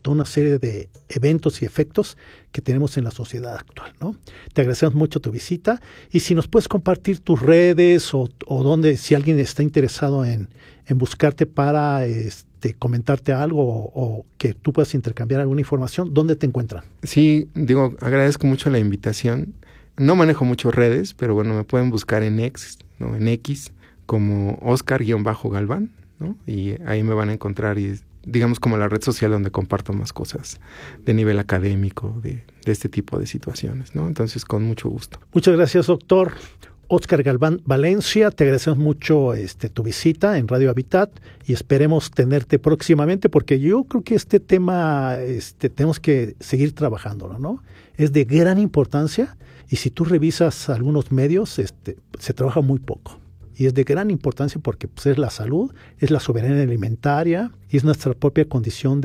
toda una serie de eventos y efectos que tenemos en la sociedad actual, ¿no? Te agradecemos mucho tu visita y si nos puedes compartir tus redes o donde, si alguien está interesado en buscarte para comentarte algo o que tú puedas intercambiar alguna información, ¿dónde te encuentran? Sí, agradezco mucho la invitación. No manejo muchas redes, pero bueno, me pueden buscar en X, ¿no? En X, como Oscar-Galván, ¿no? Y ahí me van a encontrar y digamos como la red social donde comparto más cosas de nivel académico, de este tipo de situaciones, ¿no? Entonces, con mucho gusto. Muchas gracias, doctor Óscar Galván Valencia. Te agradecemos mucho tu visita en Radio Habitat y esperemos tenerte próximamente porque yo creo que este tema tenemos que seguir trabajándolo, ¿no? Es de gran importancia y si tú revisas algunos medios, se trabaja muy poco. Y es de gran importancia porque pues, es la salud, es la soberanía alimentaria y es nuestra propia condición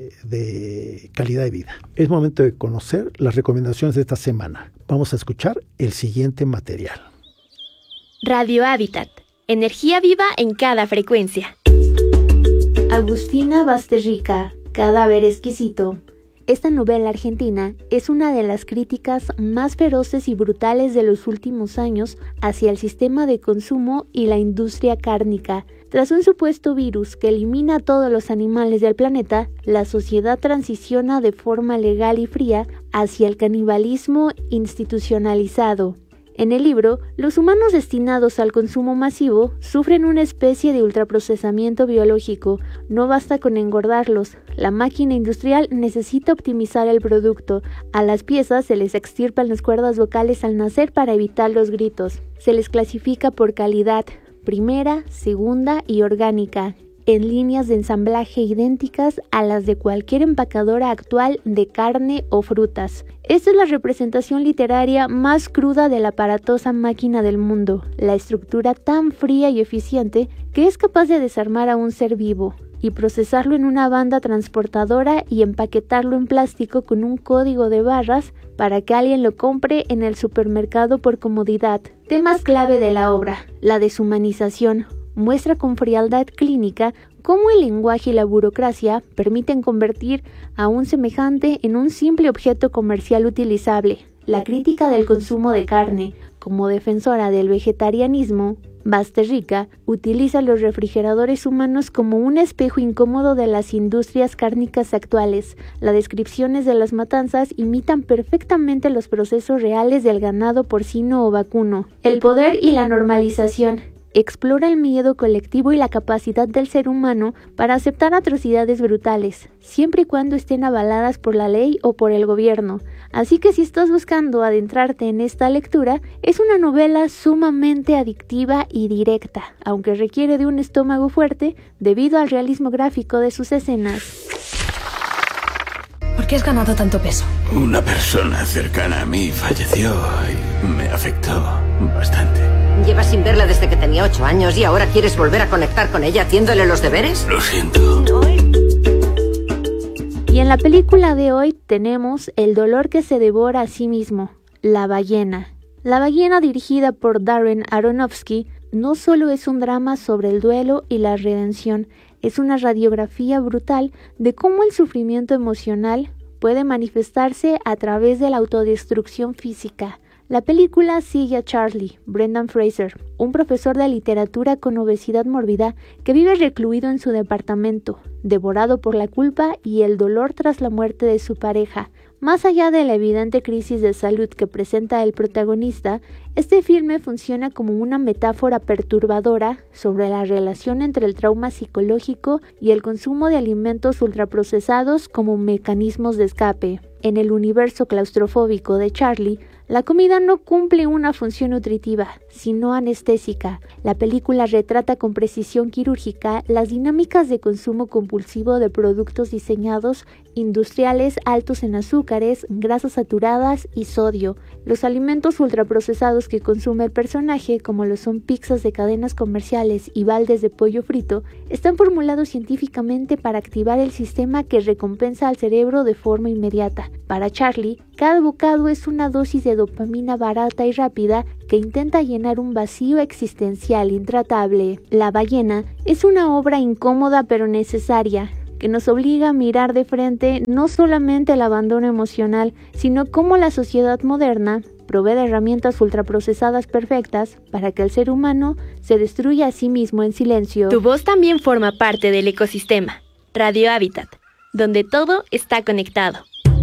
de calidad de vida. Es momento de conocer las recomendaciones de esta semana. Vamos a escuchar el siguiente material. Radio Habitat. Energía viva en cada frecuencia. Agustina Basterrica, Cadáver exquisito. Esta novela argentina es una de las críticas más feroces y brutales de los últimos años hacia el sistema de consumo y la industria cárnica. Tras un supuesto virus que elimina a todos los animales del planeta, la sociedad transiciona de forma legal y fría hacia el canibalismo institucionalizado. En el libro, los humanos destinados al consumo masivo sufren una especie de ultraprocesamiento biológico. No basta con engordarlos. La máquina industrial necesita optimizar el producto. A las piezas se les extirpan las cuerdas vocales al nacer para evitar los gritos. Se les clasifica por calidad, primera, segunda y orgánica, en líneas de ensamblaje idénticas a las de cualquier empacadora actual de carne o frutas. Esta es la representación literaria más cruda de la aparatosa máquina del mundo, la estructura tan fría y eficiente que es capaz de desarmar a un ser vivo y procesarlo en una banda transportadora y empaquetarlo en plástico con un código de barras para que alguien lo compre en el supermercado por comodidad. Temas clave de la obra: la deshumanización. Muestra con frialdad clínica cómo el lenguaje y la burocracia permiten convertir a un semejante en un simple objeto comercial utilizable. La crítica del consumo de carne. Como defensora del vegetarianismo, Basterrica utiliza los refrigeradores humanos como un espejo incómodo de las industrias cárnicas actuales. Las descripciones de las matanzas imitan perfectamente los procesos reales del ganado porcino o vacuno. El poder y la normalización. Explora el miedo colectivo y la capacidad del ser humano para aceptar atrocidades brutales, siempre y cuando estén avaladas por la ley o por el gobierno. Así que si estás buscando adentrarte en esta lectura, es una novela sumamente adictiva y directa, aunque requiere de un estómago fuerte debido al realismo gráfico de sus escenas. ¿Por qué has ganado tanto peso? Una persona cercana a mí falleció y me afectó bastante. Llevas sin verla desde que tenía 8 años y ahora quieres volver a conectar con ella haciéndole los deberes. Lo siento. Y en la película de hoy tenemos El dolor que se devora a sí mismo, La ballena. La ballena, dirigida por Darren Aronofsky, no solo es un drama sobre el duelo y la redención, es una radiografía brutal de cómo el sufrimiento emocional puede manifestarse a través de la autodestrucción física. La película sigue a Charlie, Brendan Fraser, un profesor de literatura con obesidad mórbida que vive recluido en su departamento, devorado por la culpa y el dolor tras la muerte de su pareja. Más allá de la evidente crisis de salud que presenta el protagonista, este filme funciona como una metáfora perturbadora sobre la relación entre el trauma psicológico y el consumo de alimentos ultraprocesados como mecanismos de escape. En el universo claustrofóbico de Charlie, la comida no cumple una función nutritiva, sino anestésica. La película retrata con precisión quirúrgica las dinámicas de consumo compulsivo de productos diseñados industriales altos en azúcares, grasas saturadas y sodio. Los alimentos ultraprocesados que consume el personaje, como lo son pizzas de cadenas comerciales y baldes de pollo frito, están formulados científicamente para activar el sistema que recompensa al cerebro de forma inmediata. Para Charlie, cada bocado es una dosis de dopamina barata y rápida que intenta llenar un vacío existencial intratable. La ballena es una obra incómoda pero necesaria. que nos obliga a mirar de frente no solamente el abandono emocional, sino cómo la sociedad moderna provee de herramientas ultraprocesadas perfectas para que el ser humano se destruya a sí mismo en silencio. Tu voz también forma parte del ecosistema. Radio Hábitat, donde todo está conectado.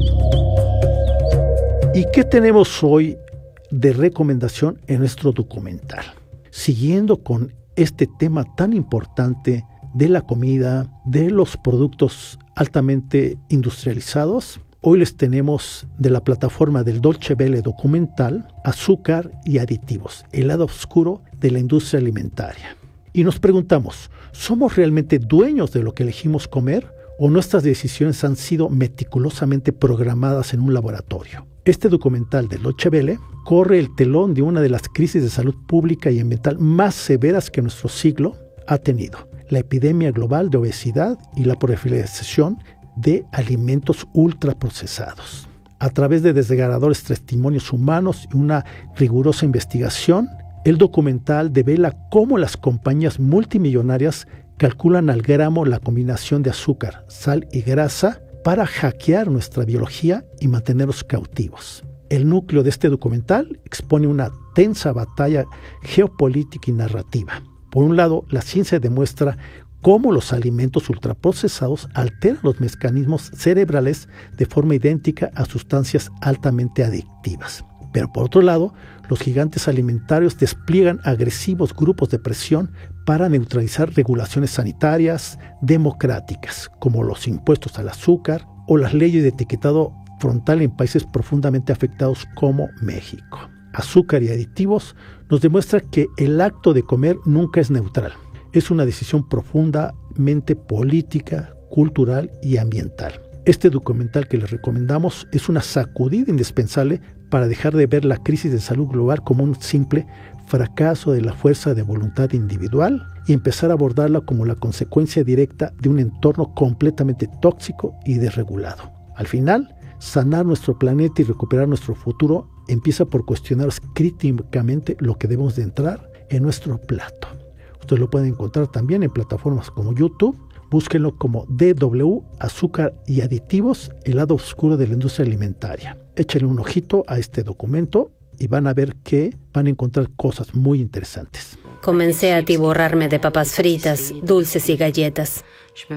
¿Y qué tenemos hoy de recomendación en nuestro documental? Siguiendo con este tema tan importante de la comida, de los productos altamente industrializados, hoy les tenemos de la plataforma del Deutsche Welle documental Azúcar y aditivos, el lado oscuro de la industria alimentaria. Y nos preguntamos, ¿somos realmente dueños de lo que elegimos comer o nuestras decisiones han sido meticulosamente programadas en un laboratorio? Este documental de Deutsche Welle corre el telón de una de las crisis de salud pública y ambiental más severas que nuestro siglo ha tenido, la epidemia global de obesidad y la proliferación de alimentos ultraprocesados. A través de desgarradores testimonios humanos y una rigurosa investigación, el documental devela cómo las compañías multimillonarias calculan al gramo la combinación de azúcar, sal y grasa para hackear nuestra biología y mantenernos cautivos. El núcleo de este documental expone una tensa batalla geopolítica y narrativa. Por un lado, la ciencia demuestra cómo los alimentos ultraprocesados alteran los mecanismos cerebrales de forma idéntica a sustancias altamente adictivas. Pero por otro lado, los gigantes alimentarios despliegan agresivos grupos de presión para neutralizar regulaciones sanitarias democráticas, como los impuestos al azúcar o las leyes de etiquetado frontal en países profundamente afectados como México. Azúcar y aditivos nos demuestra que el acto de comer nunca es neutral. Es una decisión profundamente política, cultural y ambiental. Este documental que les recomendamos es una sacudida indispensable para dejar de ver la crisis de salud global como un simple fracaso de la fuerza de voluntad individual y empezar a abordarla como la consecuencia directa de un entorno completamente tóxico y desregulado. Al final, sanar nuestro planeta y recuperar nuestro futuro empieza por cuestionar críticamente lo que debemos de entrar en nuestro plato. Ustedes lo pueden encontrar también en plataformas como YouTube. Búsquenlo como DW, Azúcar y Aditivos, el lado oscuro de la industria alimentaria. Échenle un ojito a este documento y van a ver que van a encontrar cosas muy interesantes. Comencé a atiborrarme de papas fritas, dulces y galletas.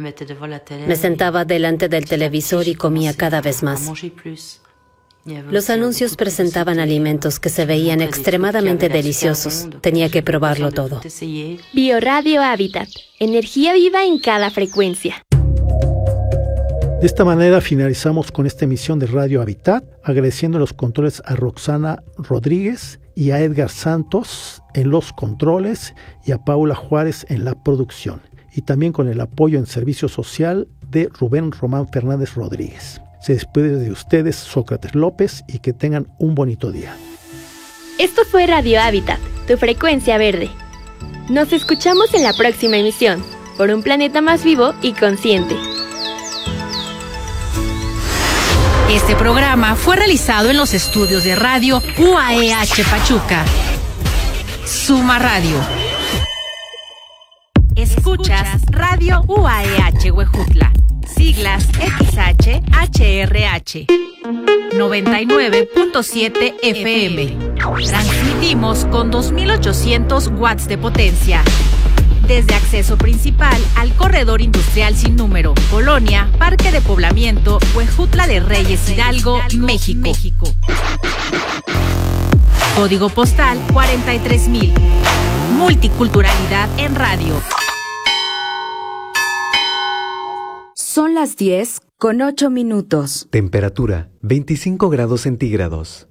Me sentaba delante del televisor y comía cada vez más. Los anuncios presentaban alimentos que se veían extremadamente deliciosos. Tenía que probarlo todo. Bioradio Hábitat, energía viva en cada frecuencia. De esta manera finalizamos con esta emisión de Radio Hábitat, agradeciendo los controles a Roxana Rodríguez y a Edgar Santos en los controles y a Paula Juárez en la producción, y también con el apoyo en servicio social de Rubén Román Fernández Rodríguez. Se despide de ustedes Sócrates López y que tengan un bonito día. Esto fue Radio Hábitat, tu frecuencia verde. Nos escuchamos en la próxima emisión, por un planeta más vivo y consciente. Este programa fue realizado en los estudios de Radio UAEH Pachuca. Suma Radio. Escuchas Radio UAEH Huejutla. Siglas XH-HRH 99.7 FM. Transmitimos con 2800 watts de potencia. Desde acceso principal al corredor industrial sin número, Colonia, Parque de Poblamiento, Huejutla de Reyes Hidalgo, México. Código postal 43,000. Multiculturalidad en radio. Son las 10:08. Temperatura 25 grados centígrados.